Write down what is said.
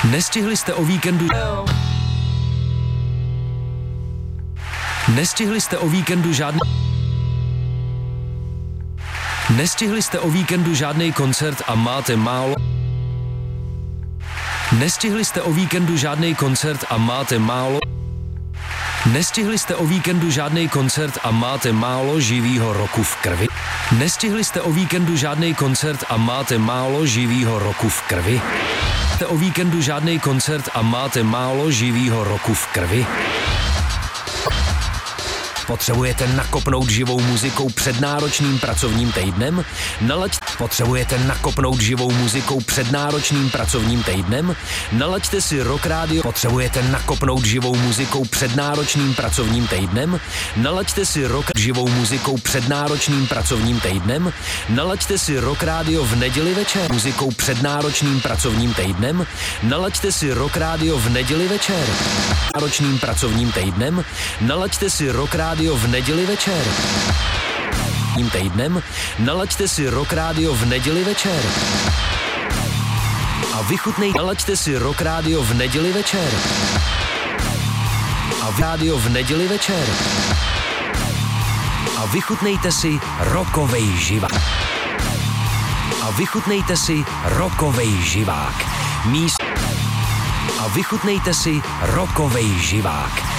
Nestihli jste o víkendu... Nestihli jste o víkendu žádný... Nestihli jste o víkendu žádný koncert a máte málo... Nestihli jste o víkendu žádný koncert a máte málo... Nestihli jste o víkendu žádný koncert a máte málo živýho roku v krvi. Nestihli jste o víkendu žádný koncert a máte málo živýho roku v krvi. Jste o víkendu žádný koncert a máte málo živýho roku v krvi. Potřebujete nakopnout živou muzikou před náročným pracovním týdnem? Potřebujete nakopnout živou muzikou před náročným pracovním týdnem? Nalaďte si Rock Radio. Potřebujete nakopnout živou muzikou před náročným pracovním týdnem? Nalaďte si živou muzikou před náročným pracovním týdnem? Nalaďte si Rock Radio v neděli večer. Muzikou před náročným pracovním týdnem? Nalaďte si Rock Radio v neděli večer. Náročným pracovním týdnem? Nalaďte si Rock Radio v neděli večer. Týdnem nalaďte si Rock Radio v neděli večer. A nalaďte si Rock Radio v neděli večer. A rádio v neděli večer. A vychutnejte si rockovej živák. A vychutnejte si rockovej živák. A vychutnejte si rockovej živák.